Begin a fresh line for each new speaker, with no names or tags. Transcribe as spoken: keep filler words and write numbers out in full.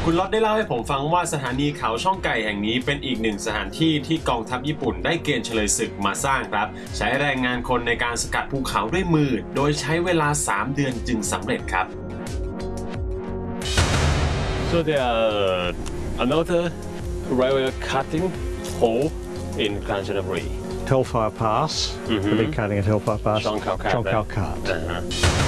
คุณล็อตได้เล่าให้ผมฟังว่าสถานีเขาช่องไก่แห่งนี้เป็นอีกหนึ่งสถานที่ที่กองทัพญี่ปุ่นได้เกณฑ์เฉลยศึกมาสร้างครับใช้แรงงานคนในการสกัดภูเขาด้วยมือโดยใช้เวลาสามเดือนจึงสำเร็จครับ
So there are another railway cutting hole in Kanchanaburi.
Hellfire Pass,
mm-hmm.
the big cutting at Hellfire Pass.
Chongqing Khat.
Chongqing Khat.
Uh-huh.